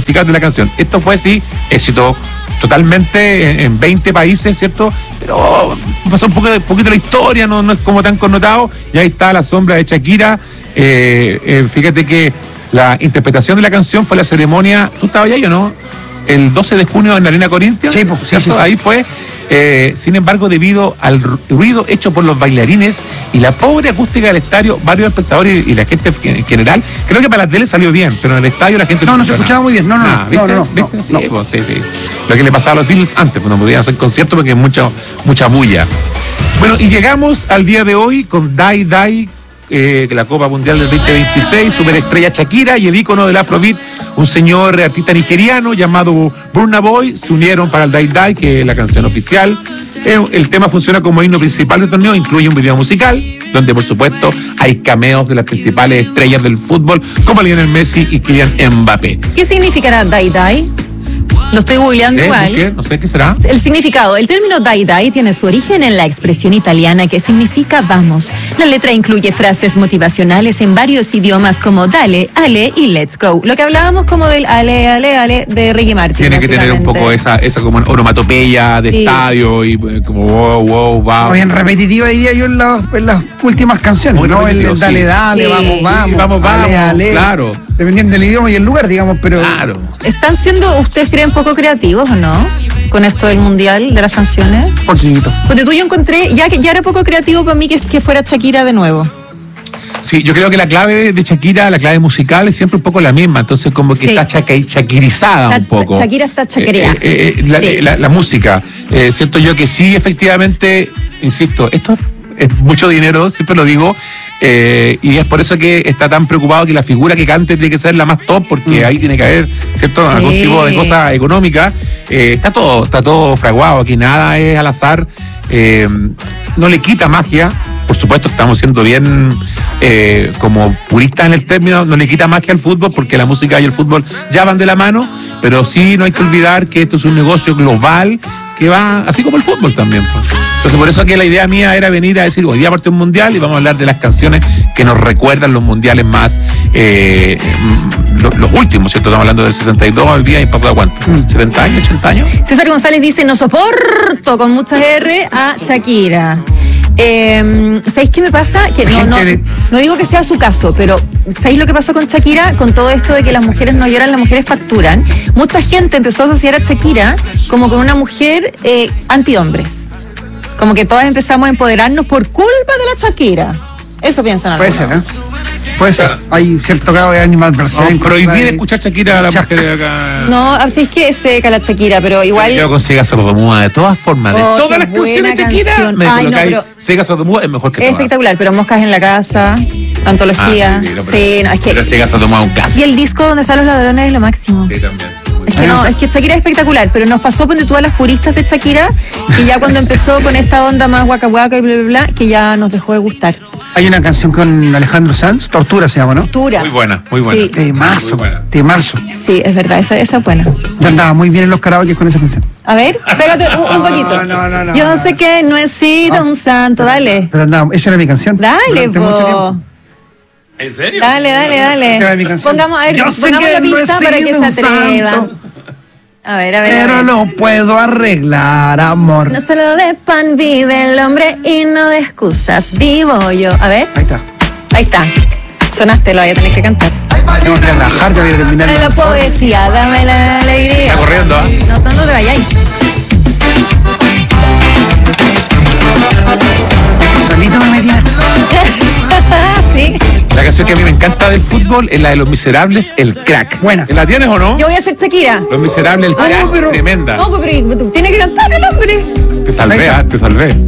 significado de la canción. Esto fue, sí, éxito totalmente en 20 países, ¿cierto? Pero pasó un poquito la historia, no es como tan connotado, y ahí está La Sombra de Shakira. Fíjate que la interpretación de la canción fue la ceremonia, ¿tú estabas ahí o no? El 12 de junio en la Arena Corinthians. Sí, pues, sí. Ahí fue. Sin embargo, debido al ruido hecho por los bailarines y la pobre acústica del estadio, varios espectadores y la gente en general, creo que para la tele salió bien, pero en el estadio la gente no se escuchaba muy bien. ¿Viste? Sí. Lo que le pasaba a los Beatles antes, pues no podían hacer conciertos porque hay mucha bulla. Bueno, y llegamos al día de hoy con Die Die, la Copa Mundial del 2026, superestrella Shakira y el ícono del Afrobeat, un señor artista nigeriano llamado Burna Boy, se unieron para el Die Die, que es la canción oficial. El tema funciona como himno principal del torneo, incluye un video musical, donde por supuesto hay cameos de las principales estrellas del fútbol, como Lionel Messi y Kylian Mbappé. ¿Qué significará Die Die? Lo estoy googleando igual. No sé qué será. El significado. El término die die tiene su origen en la expresión italiana que significa vamos. La letra incluye frases motivacionales en varios idiomas como dale, ale y let's go. Lo que hablábamos como del ale, ale, ale de Ricky Martin. Tiene que tener un poco esa como onomatopeya de estadio y como wow. Muy bien repetitiva, diría yo, en las últimas canciones. Muy ¿no? repetitivo, El dale, sí. dale, vamos. Ale, claro. Dependiendo del idioma y el lugar, digamos, pero... Claro. ¿Están siendo, ustedes creen, poco creativos o no? Con esto del mundial, de las canciones. Poquito. Porque tú yo encontré, ya era poco creativo para mí que fuera Shakira de nuevo. Sí, yo creo que la clave de Shakira, la clave musical es siempre un poco la misma, entonces como que está shakirizada un poco. Shakira está chaquereada. La música. Siento yo que sí, efectivamente, insisto, esto es mucho dinero, siempre lo digo, y es por eso que está tan preocupado que la figura que cante tiene que ser la más top, porque ahí tiene que haber, ¿cierto? Sí. Algún tipo de cosa económica. Está todo fraguado, aquí nada es al azar, no le quita magia. Por supuesto, estamos siendo bien como puristas en el término, no le quita magia al fútbol porque la música y el fútbol ya van de la mano, pero sí no hay que olvidar que esto es un negocio global que va así como el fútbol también, pues. Entonces, por eso que la idea mía era venir a decir, hoy día parte un mundial y vamos a hablar de las canciones que nos recuerdan los mundiales más, los últimos, ¿cierto? Estamos hablando del 62 al día, ¿y pasado cuánto? 70 años, 80 años. César González dice, no soporto con muchas R a Shakira. ¿Sabéis qué me pasa? Que no digo que sea su caso, pero ¿sabéis lo que pasó con Shakira? Con todo esto de que las mujeres no lloran, las mujeres facturan. Mucha gente empezó a asociar a Shakira como con una mujer anti-hombres. Como que todas empezamos a empoderarnos por culpa de la Shakira. Eso piensan algunos. Puede ser, Puede ser. Hay cierto grado de animadversión. Prohibir escuchar Shakira a la mujer de acá. No, así es que es seca la Shakira, pero igual... Yo con Sega Sordomuda, de todas formas, de todas las canciones de Shakira, me colocáis Sega Sordomuda es mejor que todas. Es espectacular, pero Moscas en la Casa, Antología... Sí, no, es que... Pero Sega Sordomuda es un caso. Y el disco donde están los ladrones es lo máximo. Sí, también. Es que Shakira es espectacular, pero nos pasó de todas las puristas de Shakira, que ya cuando empezó con esta onda más guaca guaca y bla bla bla, que ya nos dejó de gustar. Hay una canción con Alejandro Sanz, Tortura se llama, ¿no? Tortura. Muy buena. Sí. De marzo. Sí, es verdad, esa es buena. Yo andaba muy bien en los karaoke con esa canción. A ver, pégate un poquito. No. Yo sé que no he sido un santo, dale. Pero andaba, esa era mi canción. Dale, po. ¿En serio? Dale. Esa era mi canción. Pongamos la pista para que se atreva. A ver. Pero no puedo arreglar, amor. No solo de pan vive el hombre y no de excusas vivo yo. A ver. Ahí está. Sonaste, lo voy a tener que cantar. Tengo que relajar, ya voy a terminar. Dame la poesía, dame la alegría. Está corriendo, No te vayáis. Solito me metí. Sí. La canción que a mí me encanta del fútbol es la de Los Miserables, El Crack. Buena. ¿La tienes o no? Yo voy a ser Shakira. Los Miserables, El Crack, tremenda. No, pero tiene que cantar el hombre. Te salvé.